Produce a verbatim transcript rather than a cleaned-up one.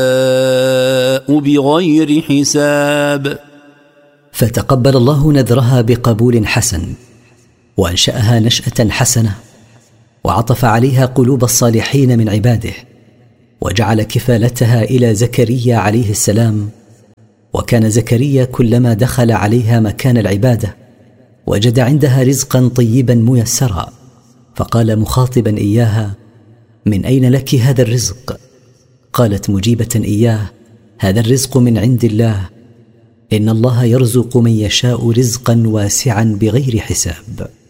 بغير حساب. فتقبل الله نذرها بقبول حسن، وأنشأها نشأة حسنة، وعطف عليها قلوب الصالحين من عباده، وجعل كفالتها إلى زكريا عليه السلام. وكان زكريا كلما دخل عليها مكان العبادة وجد عندها رزقا طيبا ميسرا، فقال مخاطبا إياها: من أين لك هذا الرزق؟ قالت مجيبة إياه: هذا الرزق من عند الله، إن الله يرزق من يشاء رزقا واسعا بغير حساب.